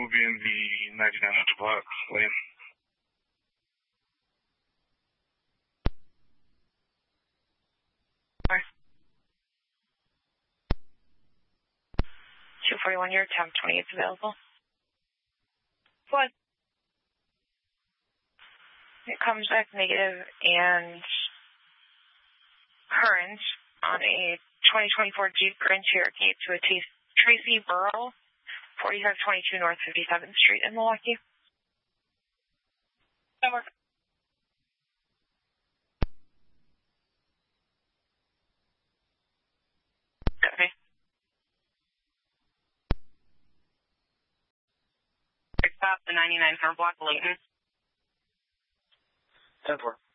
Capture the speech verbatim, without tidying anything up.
will be in the ninety-nine hundred block lane. two forty-one, your temp twenty is available. What? It comes back negative and current on a twenty twenty-four Jeep Grand Cherokee to a Tracy Burrow, forty-five twenty-two North fifty-seventh Street in Milwaukee. Over. Copy. Stop the ninety-nine hundred block, Layton. ten four.